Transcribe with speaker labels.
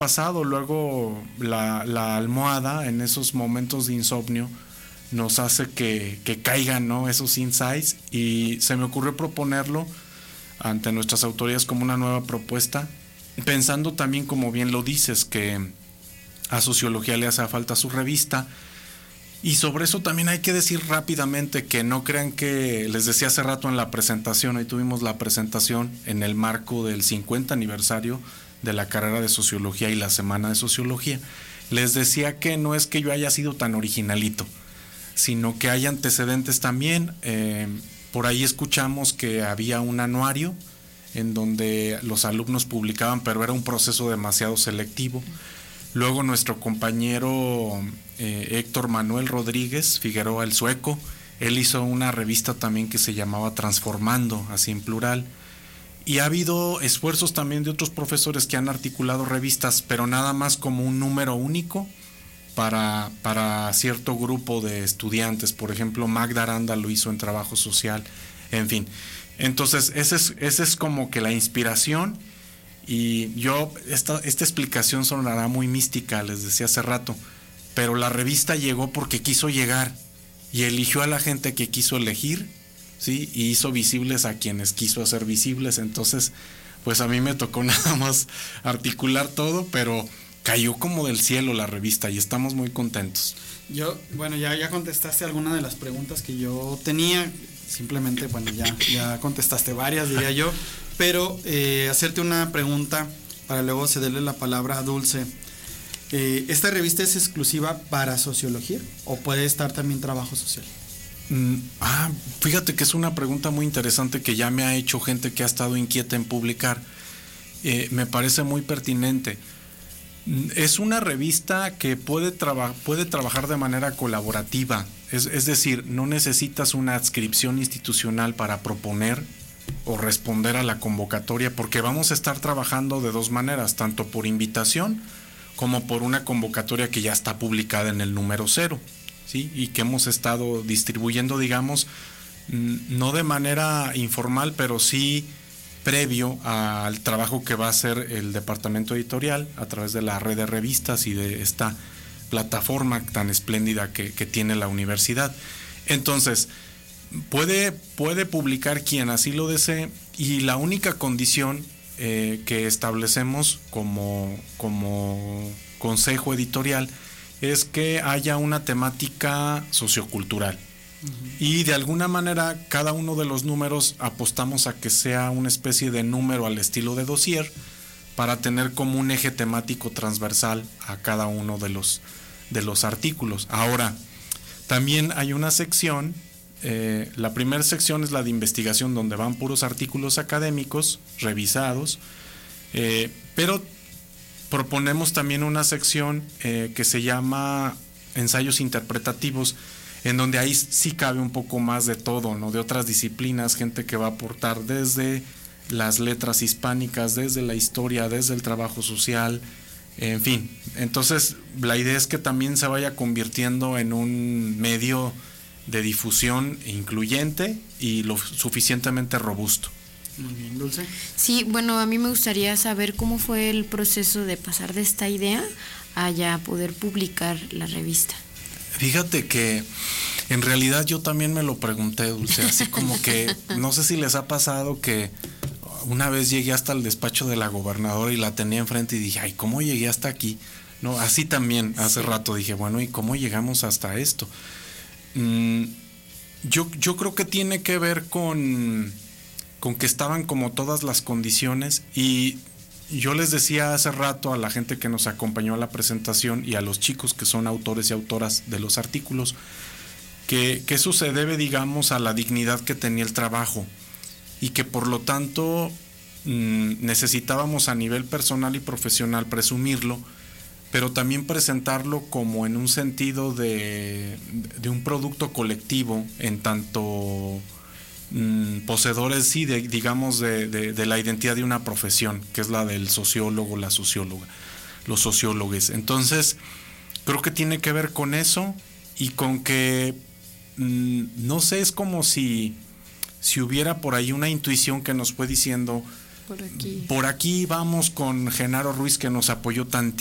Speaker 1: pasado. Luego la almohada en esos momentos de insomnio nos hace que caigan, ¿no?, esos insights, y se me ocurrió proponerlo ante nuestras autoridades como una nueva propuesta, pensando también, como bien lo dices, que a Sociología le hace falta su revista. Y sobre eso también hay que decir rápidamente que no crean que, les decía hace rato en la presentación, hoy tuvimos la presentación en el marco del 50 aniversario de la carrera de Sociología y la Semana de Sociología. Les decía que no es que yo haya sido tan originalito, sino que hay antecedentes también. Por ahí escuchamos que había un anuario en donde los alumnos publicaban, pero era un proceso demasiado selectivo. Luego nuestro compañero Héctor Manuel Rodríguez Figueroa, el sueco, él hizo una revista también que se llamaba Transformando, así en plural. Y ha habido esfuerzos también de otros profesores que han articulado revistas, pero nada más como un número único para cierto grupo de estudiantes. Por ejemplo, Magda Aranda lo hizo en Trabajo Social, en fin. Entonces, ese es como que la inspiración. Y yo, esta explicación sonará muy mística, les decía hace rato, pero la revista llegó porque quiso llegar y eligió a la gente que quiso elegir, ¿sí? Y hizo visibles a quienes quiso hacer visibles. Entonces, pues a mí me tocó nada más articular todo, pero cayó como del cielo la revista y estamos muy contentos.
Speaker 2: Bueno, ya contestaste alguna de las preguntas que yo tenía. Simplemente, bueno, ya contestaste varias, diría yo. Pero hacerte una pregunta para luego cederle la palabra a Dulce. ¿Esta revista es exclusiva para Sociología o puede estar también Trabajo Social?
Speaker 1: Fíjate que es una pregunta muy interesante que ya me ha hecho gente que ha estado inquieta en publicar. Me parece muy pertinente. Es una revista que puede trabajar de manera colaborativa. Es decir, no necesitas una adscripción institucional para proponer o responder a la convocatoria, porque vamos a estar trabajando de dos maneras, tanto por invitación como por una convocatoria que ya está publicada en el número 0, ¿sí? Y que hemos estado distribuyendo, digamos, no de manera informal, pero sí previo al trabajo que va a hacer el departamento editorial a través de la red de revistas y de esta plataforma tan espléndida que tiene la universidad. Entonces, puede publicar quien así lo desee, y la única condición que establecemos como consejo editorial es que haya una temática sociocultural. Y de alguna manera cada uno de los números apostamos a que sea una especie de número al estilo de dossier, para tener como un eje temático transversal a cada uno de los artículos. Ahora, también hay una sección, la primera sección es la de investigación, donde van puros artículos académicos revisados, pero proponemos también una sección que se llama ensayos interpretativos, en donde ahí sí cabe un poco más de todo, ¿no?, de otras disciplinas, gente que va a aportar desde las letras hispánicas, desde la historia, desde el trabajo social, en fin. Entonces, la idea es que también se vaya convirtiendo en un medio de difusión incluyente y lo suficientemente robusto.
Speaker 2: Muy bien, Dulce.
Speaker 3: Sí, bueno, a mí me gustaría saber cómo fue el proceso de pasar de esta idea a ya poder publicar la revista.
Speaker 1: Fíjate que en realidad yo también me lo pregunté, Dulce, así como que no sé si les ha pasado que una vez llegué hasta el despacho de la gobernadora y la tenía enfrente y dije, ay, ¿cómo llegué hasta aquí? No, así también hace rato dije, bueno, ¿y cómo llegamos hasta esto? Yo creo que tiene que ver con que estaban como todas las condiciones, y yo les decía hace rato a la gente que nos acompañó a la presentación y a los chicos que son autores y autoras de los artículos, que eso se debe, digamos, a la dignidad que tenía el trabajo, y que por lo tanto necesitábamos a nivel personal y profesional presumirlo, pero también presentarlo como en un sentido de un producto colectivo, en tanto poseedores, sí, digamos, de la identidad de una profesión, que es la del sociólogo, la socióloga, los sociólogos. Entonces, creo que tiene que ver con eso, y con que, no sé, es como si hubiera por ahí una intuición que nos fue diciendo,
Speaker 3: por aquí.
Speaker 1: Por aquí vamos con Genaro Ruiz, que nos apoyó tantísimo.